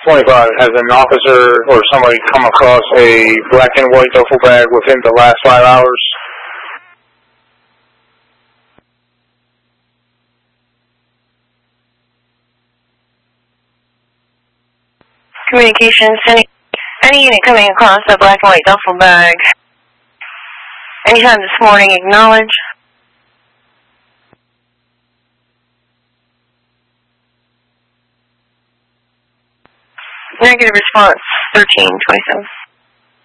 25. Has an officer or somebody come across a black and white duffel bag within the last 5 hours? Communications, any unit coming across a black and white duffel bag. Anytime this morning, acknowledge. Negative response, 1327.